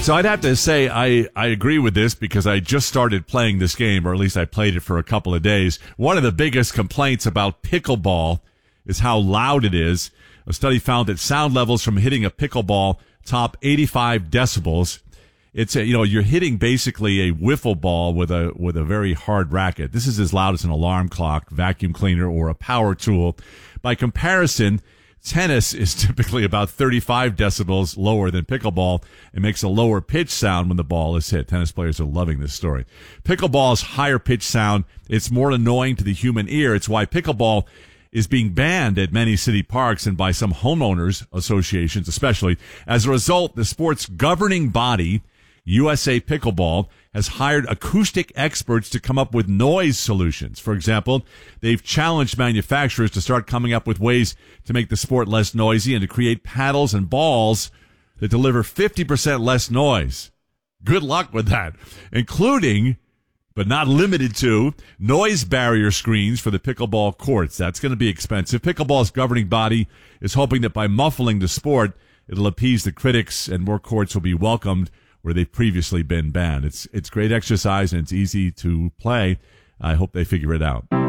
So I'd have to say I agree with this because I just started playing this game, or at least I played it for a couple of days. One of the biggest complaints about pickleball is how loud it is. A study found that sound levels from hitting a pickleball top 85 decibels. It's you're hitting basically a wiffle ball with a very hard racket. This is as loud as an alarm clock, vacuum cleaner, or a power tool. By comparison, tennis is typically about 35 decibels lower than pickleball and makes a lower pitch sound when the ball is hit. Tennis players are loving this story. Pickleball's higher pitch sound, it's more annoying to the human ear. It's why pickleball is being banned at many city parks and by some homeowners associations especially. As a result, the sport's governing body, USA Pickleball, has hired acoustic experts to come up with noise solutions. For example, they've challenged manufacturers to start coming up with ways to make the sport less noisy and to create paddles and balls that deliver 50% less noise. Good luck with that, including, but not limited to, noise barrier screens for the pickleball courts. That's going to be expensive. Pickleball's governing body is hoping that by muffling the sport, it'll appease the critics and more courts will be welcomed where they've previously been banned. It's great exercise and it's easy to play. I hope they figure it out.